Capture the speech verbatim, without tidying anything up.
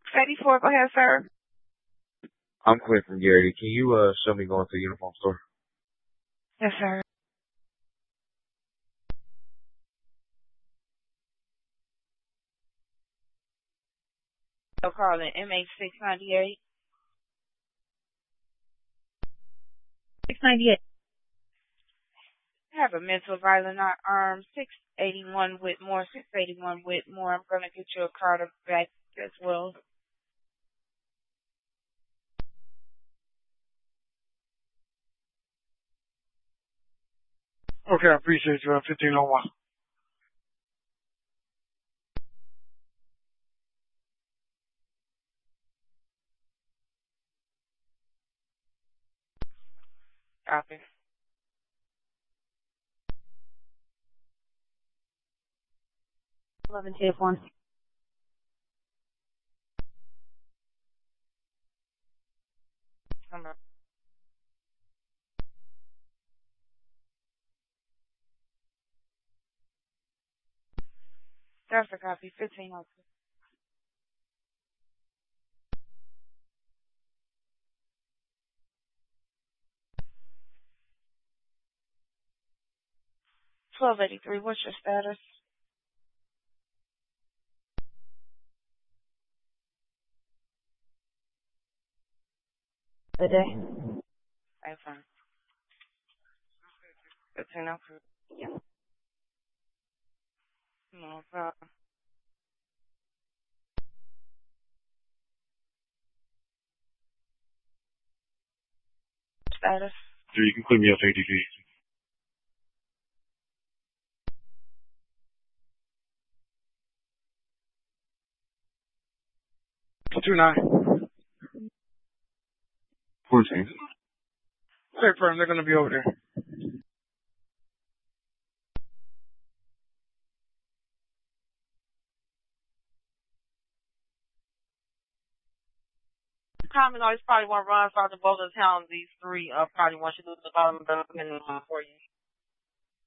eighty-four, go ahead, sir. I'm Clint from Gary. Can you uh show me going to the uniform store? Yes, sir. So calling M H six ninety-eight. six ninety-eight. I have a mental violent arm, six eighty-one Whitmore, six eighty-one Whitmore. I'm going to get you a card back as well. Okay, I appreciate you. fifteen oh one. Copy. eleven T F one. Number. That's a copy. fifteen oh two. twelve eighty-three. What's your status? The day. I'm fine. fifteen oh two. Yeah. No problem. Status. So you can clear me up A D D. Two nine. Fourteen. Okay, firm. They're gonna be over there. Common always probably want to run from the both of the town. These three uh, probably want you to do the bottom of the minimum for you.